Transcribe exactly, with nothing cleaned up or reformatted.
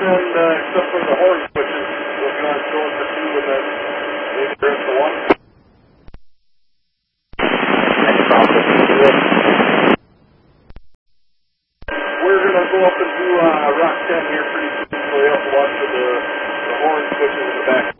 then, uh, except for the horn switches, we'll go on going for two and then maybe the rest of one. We're going to go up and do uh, Rock ten here pretty soon, so we have to watch for the, the horn switches in the back.